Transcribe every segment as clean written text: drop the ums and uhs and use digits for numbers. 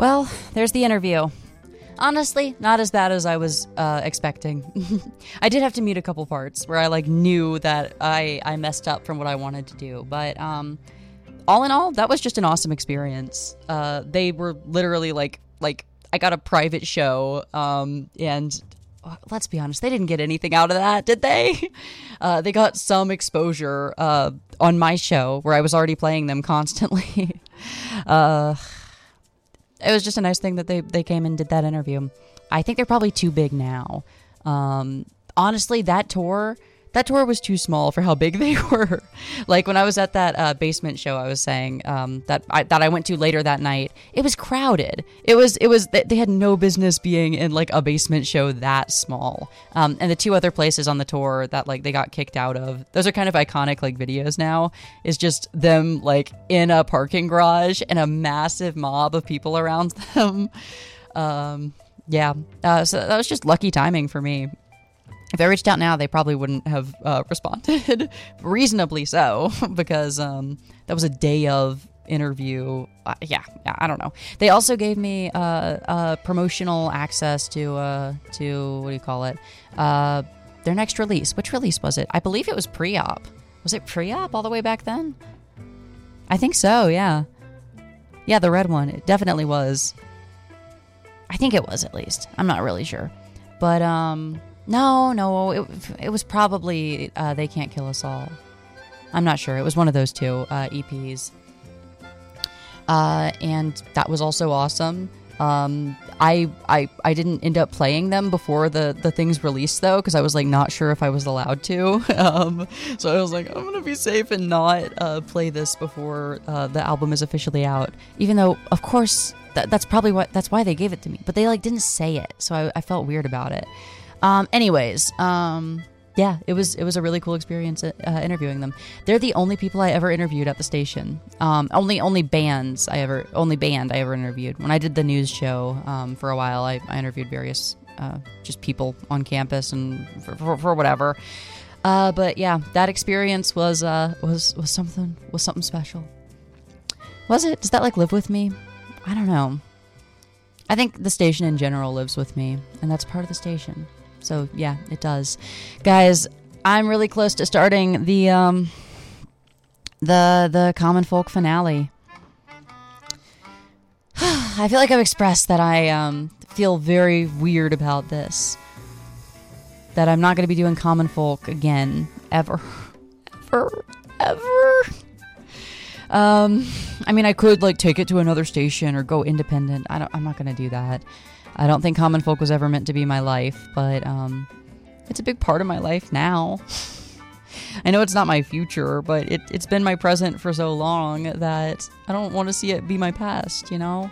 Well, there's the interview. Honestly, not as bad as I was expecting. I did have to mute a couple parts where I knew that I messed up from what I wanted to do, but all in all, that was just an awesome experience. They were literally like I got a private show, and let's be honest, they didn't get anything out of that, did they? They got some exposure on my show where I was already playing them constantly. It was just a nice thing that they came and did that interview. I think they're probably too big now. Honestly, that tour was too small for how big they were. When I was at that basement show, I was saying that I went to later that night, it was crowded. It was they had no business being in a basement show that small. And the two other places on the tour that they got kicked out of, those are kind of iconic videos now. Is just them in a parking garage and a massive mob of people around them. So that was just lucky timing for me. If I reached out now, they probably wouldn't have responded. Reasonably so, because that was a day of interview. I don't know. They also gave me promotional access to what do you call it? Their next release. Which release was it? I believe it was pre-op. Was it pre-op all the way back then? I think so, yeah. Yeah, the red one. It definitely was. I think it was, at least. I'm not really sure. But, No, it was probably They Can't Kill Us All. I'm not sure. It was one of those two EPs. And that was also awesome. I didn't end up playing them before the things released, though, because I was not sure if I was allowed to. So I was I'm going to be safe and not play this before the album is officially out. Even though, of course, that's probably why they gave it to me. But they didn't say it, so I felt weird about it. Yeah, it was a really cool experience interviewing them. They're the only people I ever interviewed at the station. Only band I ever interviewed. When I did the news show for a while, I interviewed various just people on campus and for whatever. But yeah, that experience was something special. Was it? Does that live with me? I don't know. I think the station in general lives with me, and that's part of the station. So yeah, it does. Guys, I'm really close to starting the Common Folk finale. I feel like I've expressed that I feel very weird about this. That I'm not going to be doing Common Folk again, ever. I mean, I could take it to another station or go independent. I'm not going to do that. I don't think Common Folk was ever meant to be my life, but it's a big part of my life now. I know it's not my future, but it's been my present for so long that I don't want to see it be my past, you know?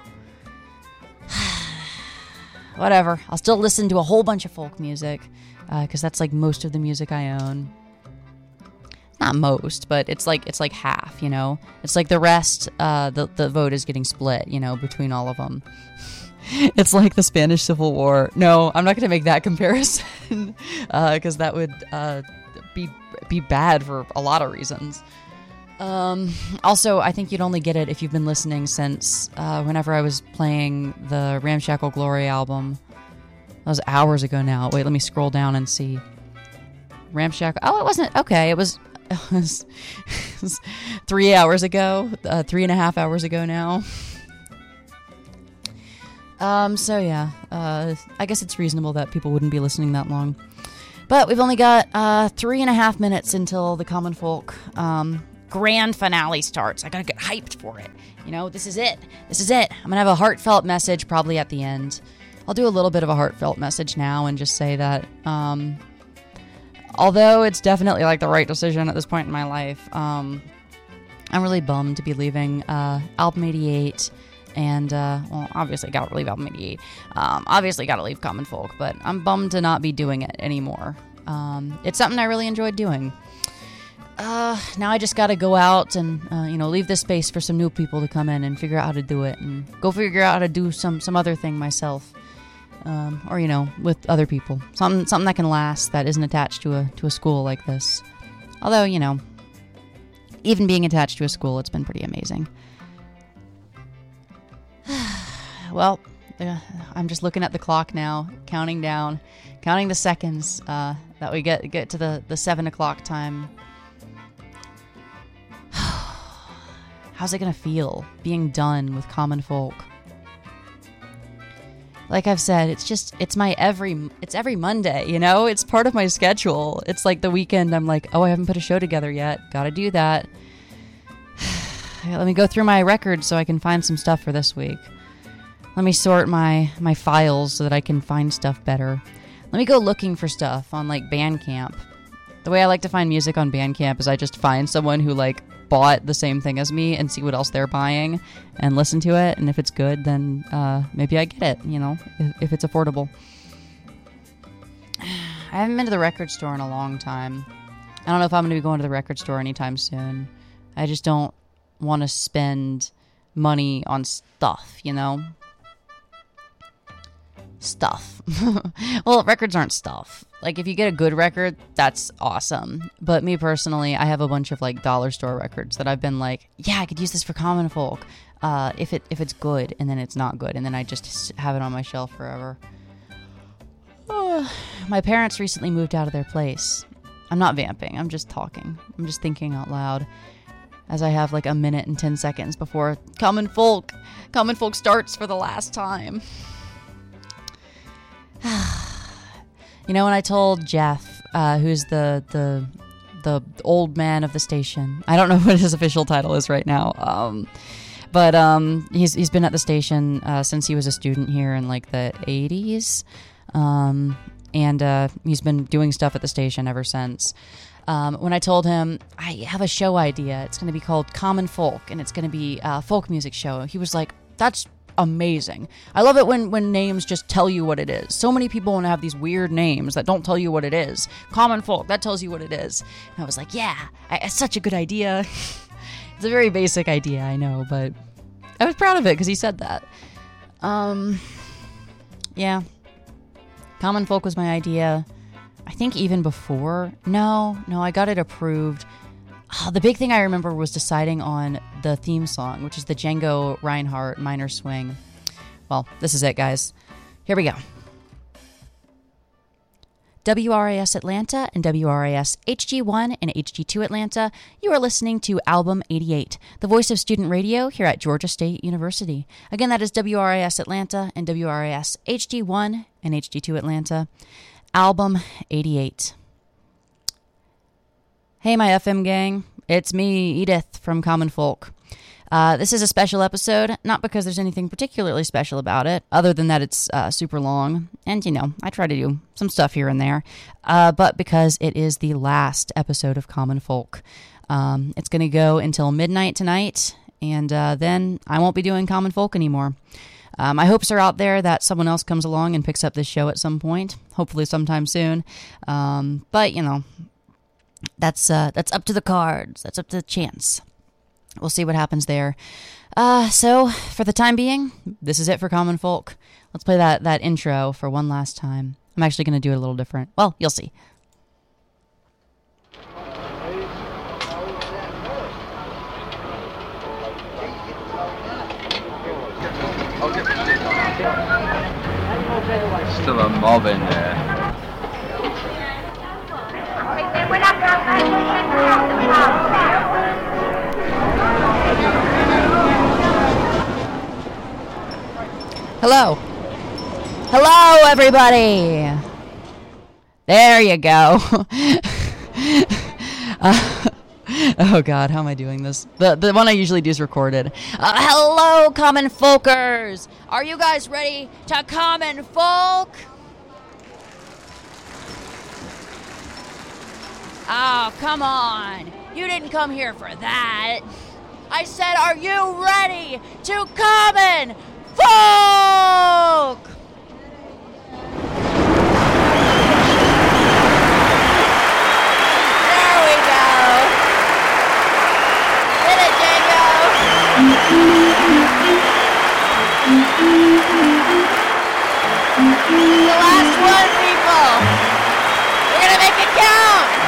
Whatever. I'll still listen to a whole bunch of folk music, because that's most of the music I own. Not most, but it's like half, you know? It's the rest, the vote is getting split, between all of them. It's like the Spanish Civil War. No, I'm not going to make that comparison, because that would be bad for a lot of reasons. Also, I think you'd only get it if you've been listening since whenever I was playing the Ramshackle Glory album. That was hours ago now. Wait, let me scroll down and see. Ramshackle. Oh, it wasn't. Okay, it was 3 hours ago. 3.5 hours ago now. So yeah, I guess it's reasonable that people wouldn't be listening that long. But we've only got 3.5 minutes until the Common Folk grand finale starts. I gotta get hyped for it. This is it. I'm gonna have a heartfelt message probably at the end. I'll do a little bit of a heartfelt message now and just say that, although it's definitely the right decision at this point in my life, I'm really bummed to be leaving Album 88. And, obviously gotta leave Album 88. Obviously gotta leave Common Folk, but I'm bummed to not be doing it anymore. It's something I really enjoyed doing. Now I just gotta go out and, leave this space for some new people to come in and figure out how to do it. And go figure out how to do some other thing myself. Or, with other people. Something that can last, that isn't attached to a school like this. Although, even being attached to a school, it's been pretty amazing. Well, I'm just looking at the clock now, counting down, counting the seconds that we get to the 7 o'clock time. How's it gonna feel being done with Common Folk? Like I've said, it's every Monday, you know? It's part of my schedule. It's like the weekend, I'm like, oh, I haven't put a show together yet. Gotta do that. Let me go through my records so I can find some stuff for this week. Let me sort my files so that I can find stuff better. Let me go looking for stuff on, like, Bandcamp. The way I like to find music on Bandcamp is I just find someone who, like, bought the same thing as me and see what else they're buying and listen to it, and if it's good, then maybe I get it, you know, if it's affordable. I haven't been to the record store in a long time. I don't know if I'm going to be going to the record store anytime soon. I just don't want to spend money on stuff, you know? Stuff. Well, records aren't stuff. Like, if you get a good record, that's awesome. But me personally, I have a bunch of, like, dollar store records that I've been like, yeah, I could use this for Common Folk. If it's good, and then it's not good, and then I just have it on my shelf forever. My parents recently moved out of their place. I'm not vamping. I'm just talking. I'm just thinking out loud. As I have, like, a minute and 10 seconds before Common Folk starts for the last time. You know, when I told Jeff, who's the old man of the station, I don't know what his official title is right now, but he's been at the station since he was a student here in, like, the 80s, and he's been doing stuff at the station ever since. When I told him, I have a show idea, it's going to be called Common Folk, and it's going to be a folk music show, he was like, that's amazing. I love it when names just tell you what it is. So many people want to have these weird names that don't tell you what it is. Common Folk, that tells you what it is. And I was like, yeah, it's such a good idea. It's a very basic idea, I know, but I was proud of it because he said that. Yeah. Common Folk was my idea. I think even before. No, I got it approved. The big thing I remember was deciding on the theme song, which is the Django Reinhardt Minor Swing. Well, this is it, guys. Here we go. WRAS Atlanta and WRAS HG1 and HG2 Atlanta, you are listening to Album 88, the voice of student radio here at Georgia State University. Again, that is WRAS Atlanta and WRAS HG1 and HG2 Atlanta, Album 88. Hey, my FM gang, it's me, Edith, from Common Folk. This is a special episode, not because there's anything particularly special about it, other than that it's super long, and, you know, I try to do some stuff here and there, but because it is the last episode of Common Folk. It's going to go until midnight tonight, and then I won't be doing Common Folk anymore. My hopes are out there that someone else comes along and picks up this show at some point, hopefully sometime soon, but, you know, that's up to the cards. That's up to the chance. We'll see what happens there. So, for the time being, this is it for Common Folk. Let's play that intro for one last time. I'm actually going to do it a little different. Well, you'll see. Still a mob in there. Hello. Hello, everybody. There you go. Oh, God, how am I doing this? The one I usually do is recorded. Hello, Common Folkers. Are you guys ready to Common Folk? Oh, come on. You didn't come here for that. I said, are you ready to Common Folk? There we go. Hit it, Django. The last one, people. We're going to make it count.